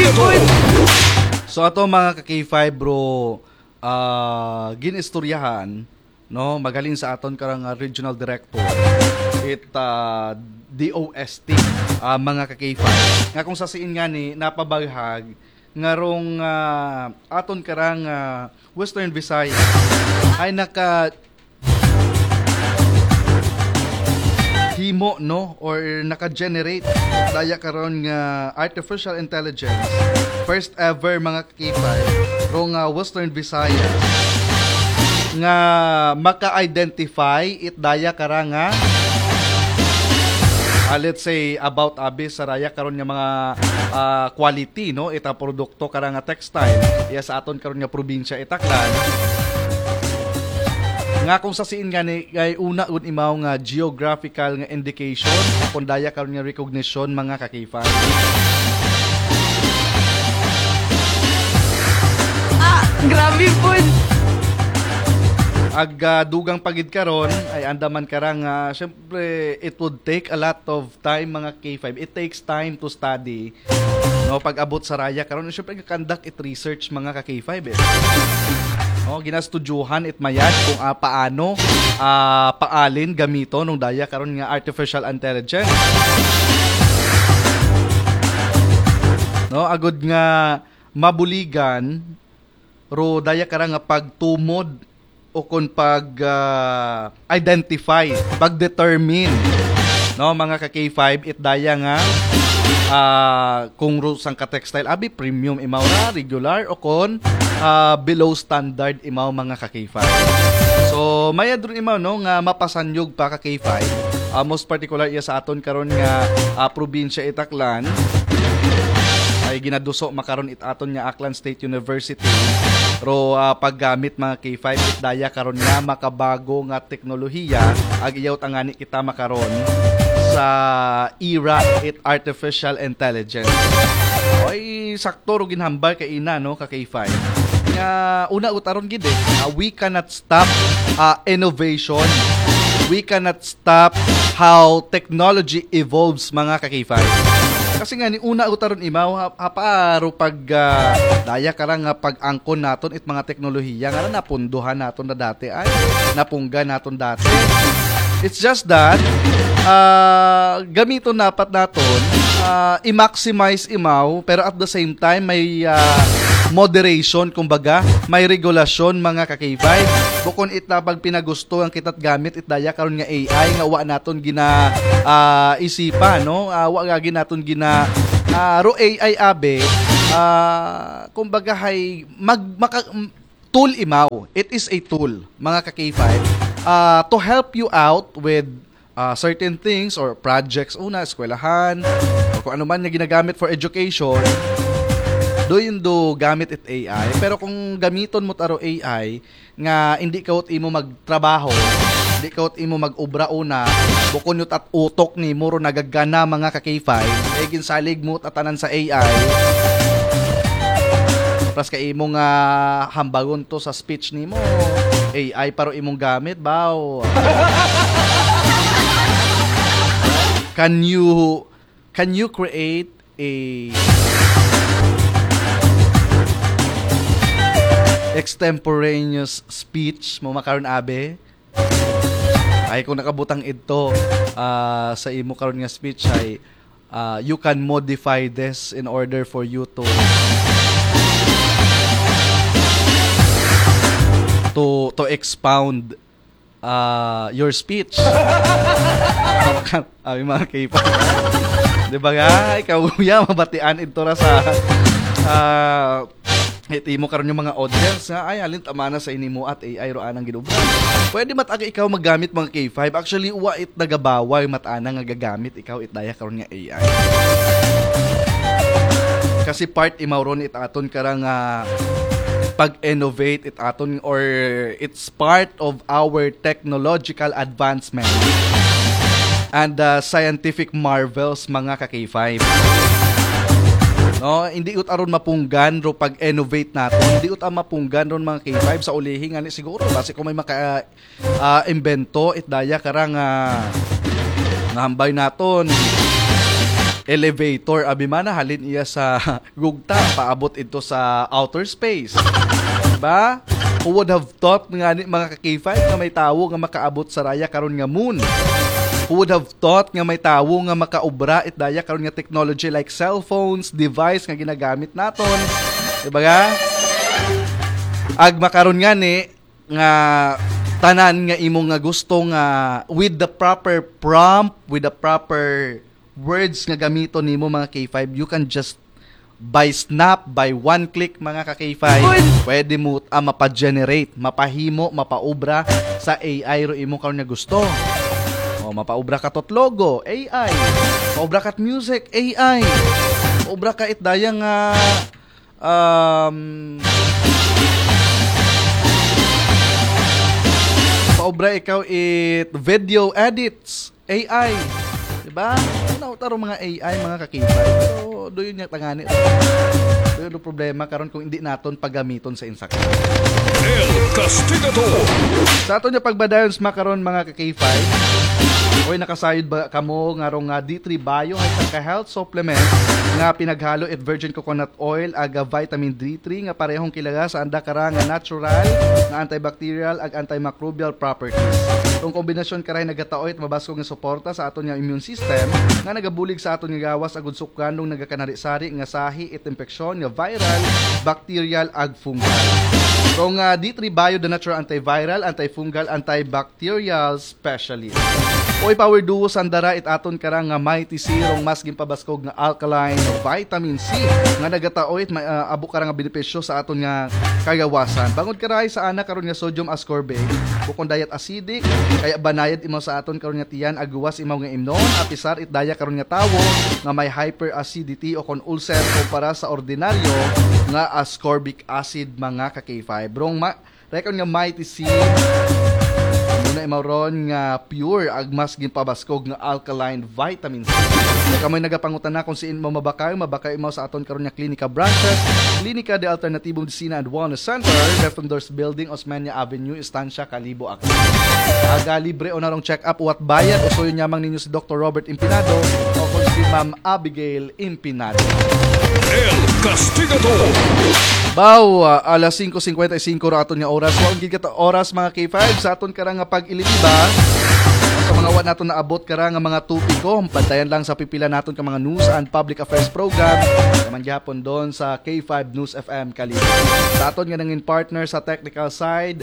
So ato mga ka-K5 bro, ginistoryahan, no, magaling sa aton karang regional director DOST, mga ka-K5 nga kung sasiin nga ni napabaghag nga rong aton karang Western Visayas ay naka himo, no, or naka-generate daya karon nga artificial intelligence, first ever mga K5 rong Western Visayas nga maka-identify it daya karang let's say about sa raya karon nga mga quality, no, ita produkto karang textile iya sa aton karon nga probinsya Itaklan nga kung sa siin nga ni ay una un imaw nga geographical nga indication kung daya karon nga recognition mga ka-K5. Grabe po. Dugang pagid karon ay andaman karang syempre it would take a lot of time mga K5. It takes time to study, no, pag abot sa raya karon syempre conduct it research mga ka-K5 no, ginastudyuhan it mayad kung paano paalin gamito nung daya karon nga artificial intelligence, no, agud nga mabuligan ro daya karang nga pagtumod o kung pag-identify, pag-determine, no, mga ka-K5, it daya nga kung rusang ka-textile, abi premium imaw na, regular, o kung below standard imaw mga ka-K5. So, maya dun imaw, no, nga mapasanyog pa ka-K5, most particular iya sa aton karon nga probinsya Itaklan, ay ginaduso makaron it aton nga Aklan State University ro paggamit mga K5 it daya karon nga makabago nga teknolohiya ag iyaw tangani kita makaron sa era it artificial intelligence. Oy sakto ro ginhambal kay ina, no, ka K5 nga una utaron gid we cannot stop innovation, we cannot stop how technology evolves mga ka-K5. Kasi nga ni una utaron imaw haparo pag daya karang pag-angkon naton it mga teknolohiya nga napunduhan naton na dati ay napungga naton dati. It's just that gamiton dapat naton i-maximize imaw pero at the same time may moderation, kumbaga may regulasyon mga ka-K5. Bukon it na pag pinagusto ang kitat gamit it daya karon nga AI nga wa naton gina isipan, no, wa gagi naton gina ro AI abe kumbaga hay tool imaw. It is a tool mga ka-K5 to help you out with certain things or projects una eskwelahan o kung ano man nga ginagamit for education. Do gamit it AI, pero kung gamiton mo taro AI nga hindi ka imo magtrabaho, hindi ka imo mag-obra una, bukon yut at utok ni muro nagagana mga ka-K5 ginsalig mo tatanan sa AI. Plus kay imong hambagon to sa speech nimo AI paro imong gamit baw. Can you create a extemporaneous speech mo makaron abe? Ay kung nakabutang ito sa imo karon nga speech ay you can modify this in order for you to expound your speech. Ay mga K5. Di ba nga ikaw ya mabatian ito ra sa iti mo karon yung mga audience nga ay alin tama na sa inimo at AI ro anang ginubra. Pwede mataga ikaw maggamit mga K5. Actually uwa it nagabaway matana nga gagamit ikaw it daya karon nga AI. Kasi part imaw ron it aton karang pag-innovate it aton or it's part of our technological advancement and scientific marvels mga ka-K5. No, hindi ut aron mapunggan ro pag-innovate naton. Hindi ut mapunggan ron mga K5 sa ulihi nga ni siguro base kung may maka invento it daya karang hambay naton elevator abimana halin iya sa gugta paabot ito sa outer space. Diba? Who would have thought nga ni mga ka-K5 nga may tawo nga makaabot sa raya karon nga moon? Who would have thought nga may tawo nga makaubra it daya karon nga technology like cellphones, device nga ginagamit naton? Diba ga? Ag makaron nga ni nga tanan nga imong nga gusto nga with the proper prompt, with the proper words nga gamiton nimo mga K5, you can just by snap, by one click mga ka-K5, pwede mo mapa-generate, mapahimo, mapaubra sa AI ro imo karon nga gusto. O mapaubra ka tot logo, AI. Mapaubra ka music, AI. Mapaubra ka it daya nga paubra ikaw it video edits, AI. Diba? Taro mga AI, mga ka-K5. So, doon yung tangani. Doon yung problema karon kung hindi naton paggamiton sa insakto. El Castigador. Sa aton yung pagbadayon sa makaron mga ka-K5, oy nakasayod ba kamo nga rong D3 Bio ay ka-health supplement nga pinaghalo it virgin coconut oil aga vitamin D3 nga parehong kilaga sa anda kara nga natural nga antibacterial ag antimicrobial properties. Itong kombinasyon karay nagataoy at mabaskog nga suporta sa aton nga immune system nga nagabulig sa aton nga gawas agud sukkan nung nagakanari-sari nga sahi it infeksyon nga viral, bacterial ag fungal. Itong D3 Bio the natural antiviral, antifungal, antibacterial specialist. Oy power duo sandara it aton karang nga Mighty Serum mas gimpabaskog nga alkaline vitamin C nga nagataoy it abo karang nga benepisyo sa aton nga kagawasan. Bangod karay sa ana karon nga sodium ascorbate, bukod diet acidic kaya banayad imo sa aton karon nga tiyan agwas imaw nga imnon apisar it daya karon nga tawo nga may hyperacidity o kon ulcer o para sa ordinaryo nga ascorbic acid mga ka-K5. Brong rekon nga Mighty C muna imawron nga pure ag mas ginpabaskog nga alkaline vitamin C. Kamay nagapangutan na kung siin mo mabakay mo sa aton karon nga klinika branches, Klinika de Alternativo Medicina and Wellness Center, Defenders Building, Osmeña Avenue, Estancia, Calibo, Aklan. Aga libre o narong check-up uwat bayad o suyo nyamang ninyo si Dr. Robert Impinado o kung si Ma'am Abigail Impinado. El Castigador. Baw, alas 5:55 ra aton nga oras. Wa gid kata oras mga K5 sa aton karang nga pag-ililiba. Sa mga wa naton naabot karang nga mga tupiko, bantayan lang sa pipila naton ka mga news and public affairs program. Naman gyapon doon sa K5 News FM Calibo. Sa aton nga nangin partner sa technical side,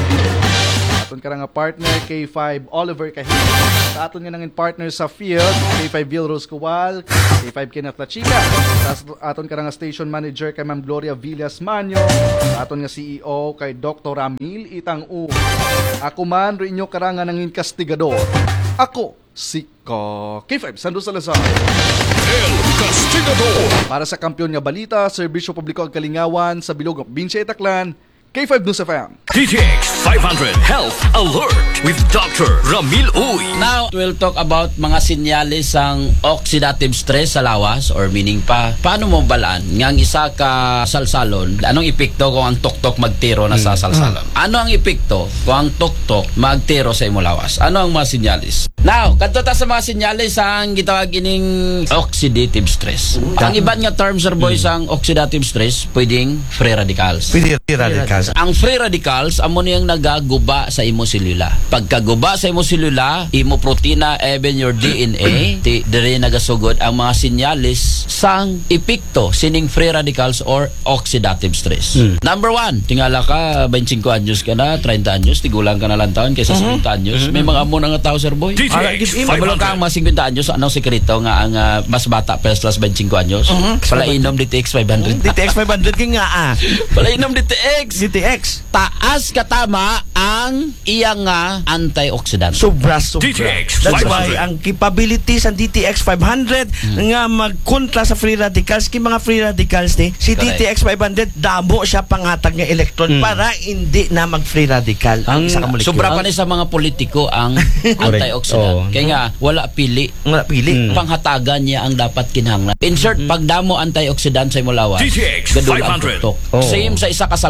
aton karang nga partner K5 Oliver Kahit. Sa aton nga nangin partner sa field K5 Vilros Kuwal, K5 Kenneth Lachica. Sa aton karang nga station manager kay Ma'am Gloria Villas Manyo. Sa aton nga CEO kay Dr. Ramil Itang U. Ako man ro inyo karang nga nangin kastigador. Ako si K5 Sando Salazar. El Castigador. Para sa kampiyon nga balita, serbisyo publiko ag kalingawan sa bilog ng Binche Taklan, K5 News FM. DTX 500 Health Alert with Dr. Ramil Uy. Now, we'll talk about mga sinyalis ang oxidative stress sa lawas or meaning pa, paano mo balaan ngang isa ka salsalon, anong epekto kung ang tuktok magtiro na sa salsalon? Ano ang epekto kung ang tuktok magtiro sa imo lawas? Ano ang mga sinyalis? Now, kadto ta sa mga sinyalis ang gitawag ining oxidative stress. Ang iban nga terms sir boys ang oxidative stress, pwedeng free radicals. Free radicals. Ang free radicals amo niyang nagaguba sa imo selula. Pagkaguba sa imo selula, imo protina even your DNA, dire nagasugod ang mga sinyalis sang epekto sining free radicals or oxidative stress. Number 1, tingala ka 25 anyos ka na, 30 anyos, tigulang ka na lang taon kaysa 50 anyos. May mga amo na nga tao sir boy. DTX Pabalo ka ang mga 50 anyos, anong sekreto nga ang mas bata plus 25 anyos? Palainom DTX 500. DTX 500 king nga Palainom DTX. DTX. Taas katama ang iyang nga antioxidant. Sobra. DTX That's 500. why ang capabilities ng DTX 500 nga magkontra sa free radicals, kay mga free radicals ni si Correct. DTX 500 damo siya pangatag nga electron para hindi na mag free radical Ang isa ka molecule. sobra pa ni sa mga politiko ang antioxidant. Oo. Kaya nga wala pili. Wala pili. Panghatagan niya ang dapat kinahanglan. Insert pagdamo antioxidant sa imo lawas. DTX gadul ang 500. tuktok. Oo. Same sa isa ka salsalon.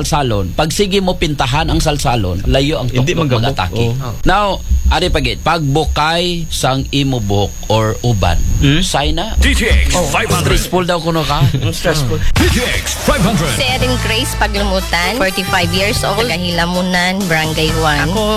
salsalon. Pag sige mo pintahan ang salsalon, layo ang Hindi tuktok manggabok. mag-atake. Oh. Now, ari pagit, pag bukay sang imo buhok or uban, say na, DTX 500. stressful daw kuno ka. Stressful. DTX 500. Si Erin Grace Paglumutan, 45 years old, taga Hilamunan, Barangay 1. Ako